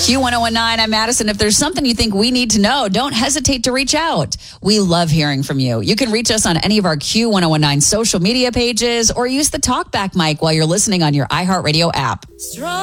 Q1019, I'm Madison. If there's something you think we need to know, don't hesitate to reach out. We love hearing from you. You can reach us on any of our Q1019 social media pages or use the talkback mic while you're listening on your iHeartRadio app.